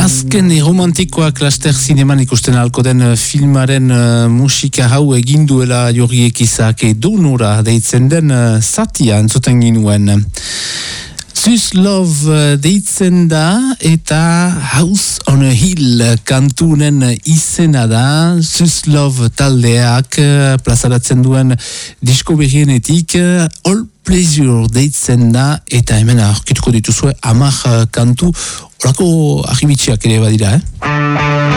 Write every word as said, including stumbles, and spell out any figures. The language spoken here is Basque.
Azken erromantikoak laster zineman ikusten alko den filmaren uh, musika hau eginduela Jorriek Izak edonora deitzen den uh, zatia entzuten ginuen. Sus Love deitzen da eta House on a Hill kantunen izena da. Sus Love taldeak plazaratzen duen disko berrienetik All Pleasure deitzen da eta hemen aurkituko dituzue hamar kantu orako argibitxiak ere badira, eh?